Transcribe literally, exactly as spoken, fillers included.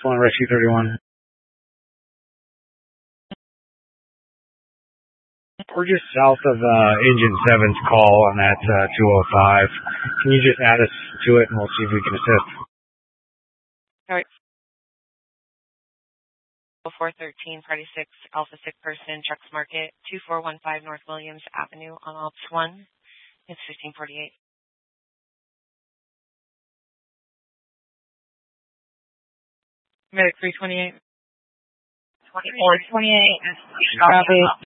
One Rescue thirty-one. We're just south of uh, Engine seven's call on that uh, two oh five. Can you just add us to it and we'll see if we can assist? All right. four thirteen, Party six, Alpha six person, Chuck's Market, two four one five North Williams Avenue on Alps one. It's fifteen forty-eight. Medic three twenty-eight. twenty-four twenty-eight. Copy.